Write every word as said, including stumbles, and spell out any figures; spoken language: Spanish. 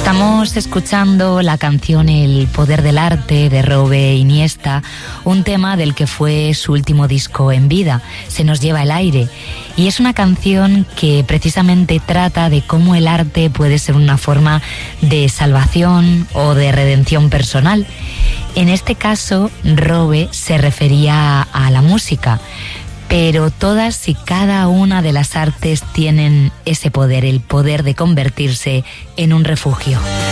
Estamos escuchando la canción El poder del arte de Robe Iniesta, un tema del que fue su último disco en vida, Se nos lleva el aire, y es una canción que precisamente trata de cómo el arte puede ser una forma de salvación o de redención personal. En este caso, Robe se refería a la música, pero todas y cada una de las artes tienen ese poder, el poder de convertirse en un refugio.